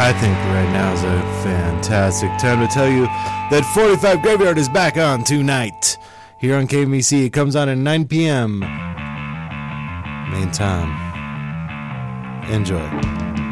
I think right now is a fantastic time to tell you that 45 Graveyard is back on tonight. Here on KMEC, it comes on at 9 p.m. Main time. Enjoy.